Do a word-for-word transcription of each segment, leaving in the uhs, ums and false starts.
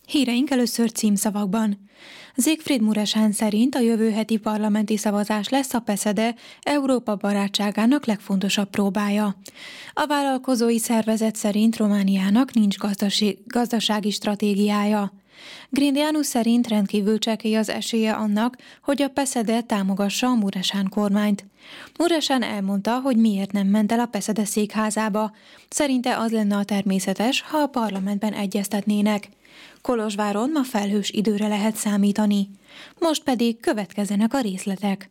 Híreink először címszavakban. Siegfried Mureșan szerint a jövő heti parlamenti szavazás lesz a PESEDE Európa barátságának legfontosabb próbája. A vállalkozói szervezet szerint Romániának nincs gazdasági, gazdasági stratégiája. Grindeanu szerint rendkívül csekély az esélye annak, hogy a PESEDE támogassa a Mureșan kormányt. Mureșan elmondta, hogy miért nem ment el a PESEDE székházába. Szerinte az lenne a természetes, ha a parlamentben egyeztetnének. Kolozsváron ma felhős időre lehet számítani. Most pedig következzenek a részletek.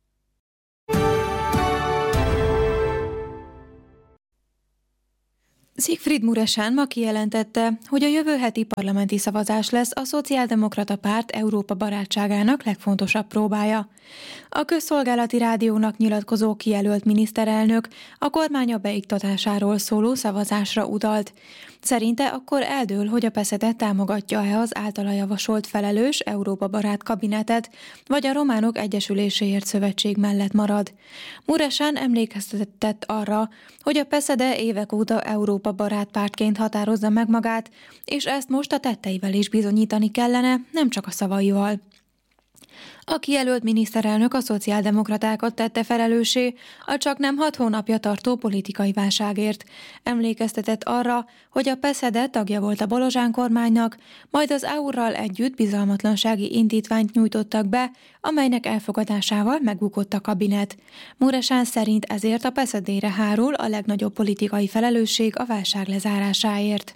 Siegfried Mureșan ma kijelentette, hogy a jövő heti parlamenti szavazás lesz a Szociáldemokrata Párt Európa barátságának legfontosabb próbája. A közszolgálati rádiónak nyilatkozó kijelölt miniszterelnök a kormánya beiktatásáról szóló szavazásra utalt. Szerinte akkor eldől, hogy a PESEDE támogatja-e az általa javasolt felelős Európa barát kabinetet, vagy a Románok Egyesüléséért Szövetség mellett marad. Mureșan emlékeztetett arra, hogy a PESEDE évek óta Európa barát pártként határozza meg magát, és ezt most a tetteivel is bizonyítani kellene, nem csak a szavaival. A kijelölt miniszterelnök a szociáldemokratákat tette felelőssé a csaknem hat hónapja tartó politikai válságért. Emlékeztetett arra, hogy a PESEDE tagja volt a Balozsán kormánynak, majd az é u-ral együtt bizalmatlansági indítványt nyújtottak be, amelynek elfogadásával megbukott a kabinet. Mureșan szerint ezért a PESEDE-re hárul a legnagyobb politikai felelősség a válság lezárásáért.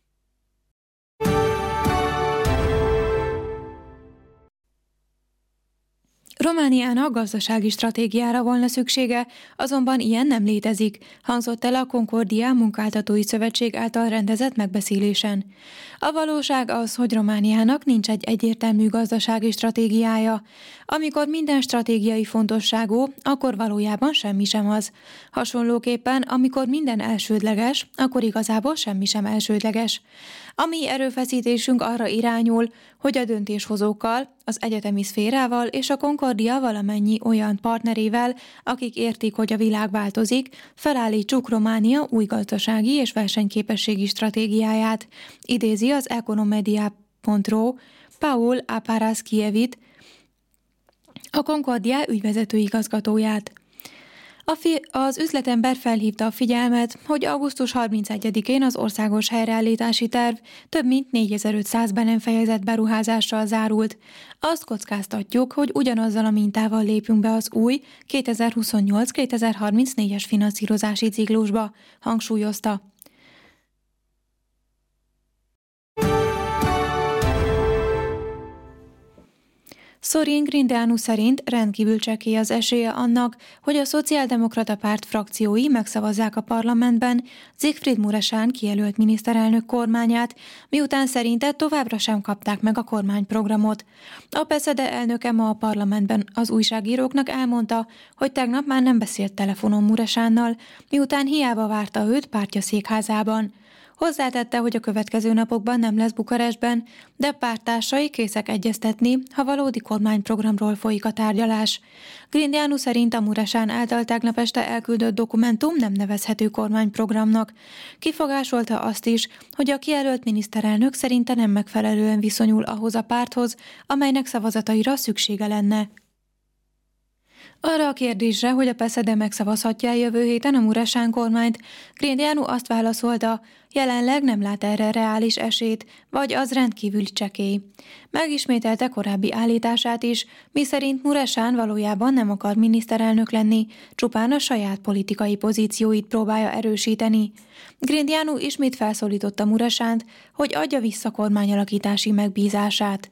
Romániának gazdasági stratégiára volna szüksége, azonban ilyen nem létezik, hangzott el a Concordia Munkáltatói Szövetség által rendezett megbeszélésen. A valóság az, hogy Romániának nincs egy egyértelmű gazdasági stratégiája. Amikor minden stratégiai fontosságú, akkor valójában semmi sem az. Hasonlóképpen, amikor minden elsődleges, akkor igazából semmi sem elsődleges. A mi erőfeszítésünk arra irányul, hogy a döntéshozókkal, az egyetemi szférával és a Concordia valamennyi olyan partnerével, akik értik, hogy a világ változik, felállítsuk Románia új gazdasági és versenyképességi stratégiáját, idézi az Economedia pont ro Paul Aparaskievit, a Concordia ügyvezető igazgatóját. A fi- az üzletember felhívta a figyelmet, hogy augusztus harmincegyedikén az országos helyreállítási terv több mint négyezer-ötszáz be nem fejezett beruházással zárult. Azt kockáztatjuk, hogy ugyanazzal a mintával lépünk be az új kétezer-huszonnyolc-kétezer-harmincnégyes finanszírozási ciklusba, hangsúlyozta. Sorin Grindeanu szerint rendkívül csekély az esélye annak, hogy a Szociáldemokrata Párt frakciói megszavazzák a parlamentben Siegfried Mureșan kijelölt miniszterelnök kormányát, miután szerinte továbbra sem kapták meg a kormányprogramot. A PESEDE elnöke ma a parlamentben az újságíróknak elmondta, hogy tegnap már nem beszélt telefonon Mureșannal, miután hiába várta őt pártja székházában. Hozzátette, hogy a következő napokban nem lesz Bukarestben, de párttársai készek egyeztetni, ha valódi kormányprogramról folyik a tárgyalás. Grindeanu szerint a Mureșan által tegnap este elküldött dokumentum nem nevezhető kormányprogramnak. Kifogásolta azt is, hogy a kijelölt miniszterelnök szerinte nem megfelelően viszonyul ahhoz a párthoz, amelynek szavazataira szüksége lenne. Arra a kérdésre, hogy a PESEDE megszavazhatja jövő héten a Mureșan kormányt, Grindeanu azt válaszolta, jelenleg nem lát erre reális esélyt, vagy az rendkívüli csekély. Megismételte korábbi állítását is, miszerint Mureșan valójában nem akar miniszterelnök lenni, csupán a saját politikai pozícióit próbálja erősíteni. Grindeanu ismét felszólította Mureșant, hogy adja vissza kormányalakítási megbízását.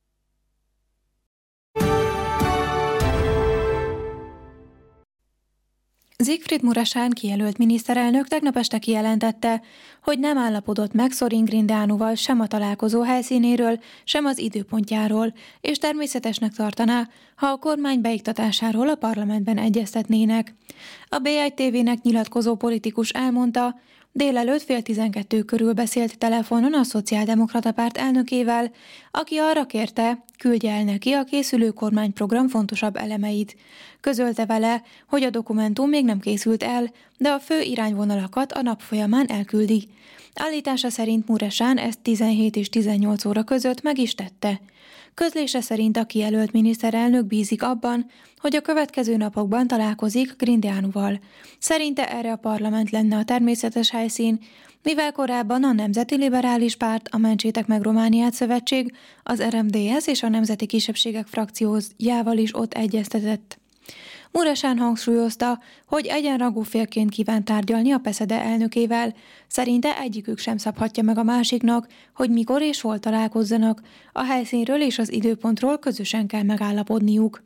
Siegfried Mureșan kijelölt miniszterelnök tegnap este kijelentette, hogy nem állapodott meg Sorin Grindeanuval sem a találkozó helyszínéről, sem az időpontjáról, és természetesnek tartaná, ha a kormány beiktatásáról a parlamentben egyeztetnének. A bé egy té vének nyilatkozó politikus elmondta, Délelőtt fél tizenkettő körül beszélt telefonon a Szociáldemokrata Párt elnökével, aki arra kérte, küldje el neki a készülő kormányprogram fontosabb elemeit. Közölte vele, hogy a dokumentum még nem készült el, de a fő irányvonalakat a nap folyamán elküldi. Állítása szerint Mureșan ezt tizenhét és tizennyolc óra között meg is tette. Közlése szerint a kijelölt miniszterelnök bízik abban, hogy a következő napokban találkozik Grindeanuval. Szerinte erre a parlament lenne a természetes helyszín, mivel korábban a Nemzeti Liberális Párt, a Mentsétek meg Romániát Szövetség, az er em dé es és a Nemzeti Kisebbségek frakciójával is ott egyeztetett. Mureșan hangsúlyozta, hogy egyenrangú félként kíván tárgyalni a peszede elnökével. Szerinte egyikük sem szabhatja meg a másiknak, hogy mikor és hol találkozzanak. A helyszínről és az időpontról közösen kell megállapodniuk.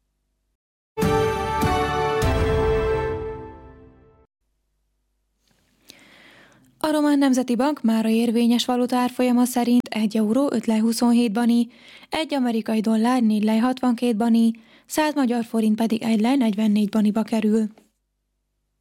A Román Nemzeti Bank mára érvényes valutárfolyama szerint egy euró öt lej huszonhét bani, egy amerikai dollár négy lej hatvankét bani, száz magyar forint pedig egy lej negyvennégy baniba kerül.